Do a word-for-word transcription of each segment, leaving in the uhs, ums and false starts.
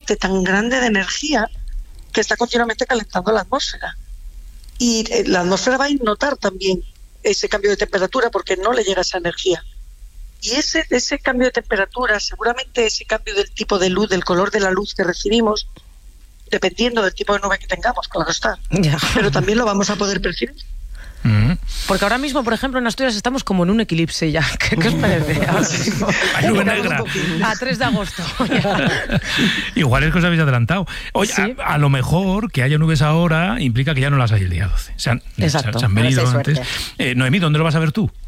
aporte tan grande de energía que está continuamente calentando la atmósfera. Y eh, la atmósfera va a notar también ese cambio de temperatura porque no le llega esa energía. Y ese, ese cambio de temperatura, seguramente ese cambio del tipo de luz, del color de la luz que recibimos, dependiendo del tipo de nube que tengamos, claro está. Ya. Pero también lo vamos a poder percibir. Mm. Porque ahora mismo, por ejemplo, en Asturias estamos como en un eclipse ya. ¿Qué, qué os parece? Hay nube negra. A tres de agosto. Igual es que os habéis adelantado. Oye, ¿Sí? a, a lo mejor que haya nubes ahora implica que ya no las hay el día doce. Se han, Exacto. Se, se han venido antes. Eh, Noemí, ¿dónde lo vas a ver tú?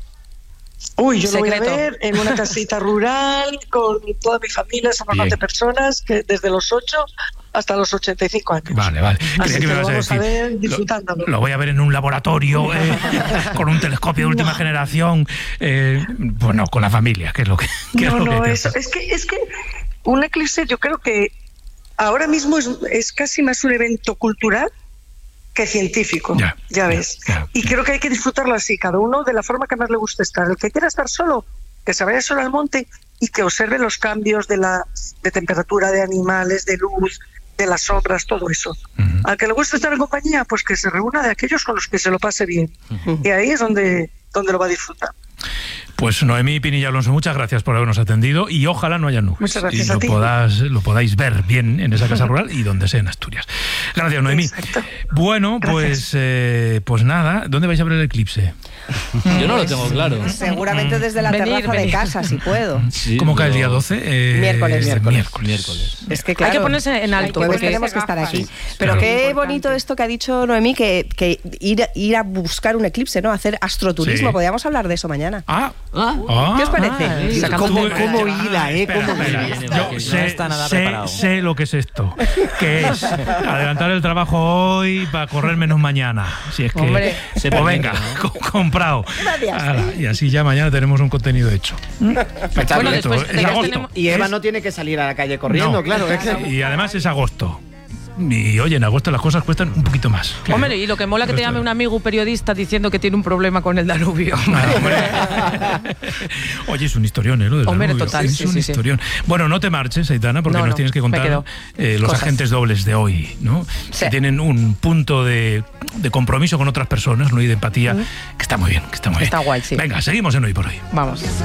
Uy, yo Secreto. lo voy a ver en una casita rural con toda mi familia, somos Bien. once personas, que desde los ocho hasta los ochenta y cinco años. Vale, vale. Así Creía que me lo ibas vamos a, decir, ver disfrutándolo. Lo, lo voy a ver en un laboratorio, eh, con un telescopio de última No. generación. Eh, bueno, con la familia, que es lo que. que No, es, lo no, que eso, es que es que un eclipse yo creo que ahora mismo es, es casi más un evento cultural que científico, Ya, ya ves. ya, ya. Y creo que hay que disfrutarlo así, cada uno de la forma que más le guste estar. El que quiera estar solo, que se vaya solo al monte y que observe los cambios de la de temperatura de animales, de luz, de las sombras, todo eso. Uh-huh. Al que le guste estar en compañía, pues que se reúna de aquellos con los que se lo pase bien. Uh-huh. Y ahí es donde, donde lo va a disfrutar. Pues Noemí Pinilla Alonso, muchas gracias por habernos atendido y ojalá no haya nubes. Muchas gracias y a lo ti. Podáis, lo podáis ver bien en esa casa rural y donde sea en Asturias. Gracias, Noemí. Exacto. Bueno, Gracias. pues eh, pues nada, ¿dónde vais a ver el eclipse? Yo no lo tengo claro. Seguramente desde la Venir, terraza venir. de casa, si puedo. Sí, ¿Cómo cae el pero- día doce? Eh, Miércoles. Miércoles. Miércoles. Miércoles. Es que claro, Hay que ponerse en alto. el jueves porque tenemos que estar aquí. Pero claro. qué Importante. bonito esto que ha dicho Noemí, que, que ir, ir a buscar un eclipse, ¿no? Hacer astroturismo. Sí. Podríamos hablar de eso mañana. Ah, Ah, ah. ¿Qué os parece? Ah, Sí, sacando ¿Cómo, temas. cómo hila, eh? Espera, ¿Cómo espera. hila? Yo Porque sé, no está nada sé, preparado. sé lo que es esto, que es adelantar el trabajo hoy para correr menos mañana. Si es que, Hombre. pues Se permite, venga, ¿no? co- comprado. Gracias. Ala, y así ya mañana tenemos un contenido hecho. Bueno, Perfecto, después es de que agosto. tenemos- Y Eva Es- no tiene que salir a la calle corriendo, no. claro. es- Y además es agosto. Y oye, en agosto las cosas cuestan un poquito más. Hombre, y lo que mola que te llame un amigo periodista diciendo que tiene un problema con el Danubio. Ah, hombre. Oye, es un historión, ¿eh? Lo del Hombre, Danubio. total, Es sí, un sí, sí. historión. Bueno, no te marches, Aitana, porque No, nos no, tienes que me contar quedo. eh, los Cosas. agentes dobles de hoy, ¿no? Sí. Que tienen un punto de, de compromiso con otras personas, ¿no? Y de empatía, que está muy bien, que está muy Está bien. guay, sí. Venga, seguimos en Hoy por Hoy. Vamos.